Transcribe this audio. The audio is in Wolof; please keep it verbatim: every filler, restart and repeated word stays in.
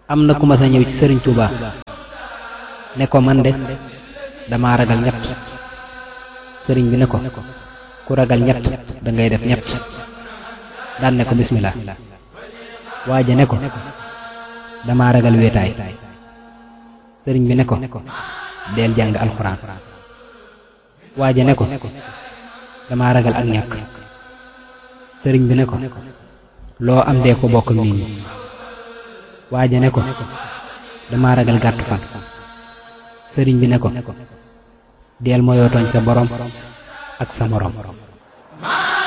am na ku ma sa ñëw ci sëriñ Touba ne ko man de dama ragal ñett. sëriñ bi ne ko ku ragal ñett da ngay def ñett. daan ne ko bismillah. waaja ne ko dama ragal wéetaay. sëriñ bi ne ko deel jàng alxuraan. waaja ne ko dama ragal ak ñàkk. sëriñ bi ne ko loo am dee ko bokk nit ñi. waaja ne ko dama ragal gàttu fan. sëriñ bi ne ko deel moyoo tooñ sa borom ak sa morom.